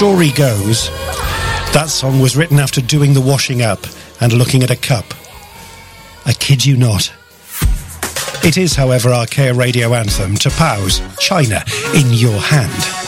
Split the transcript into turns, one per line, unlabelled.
story goes, that song was written after doing the washing up and looking at a cup. I kid you not. It is, however, our Kea Radio anthem to Pow's China in Your Hand.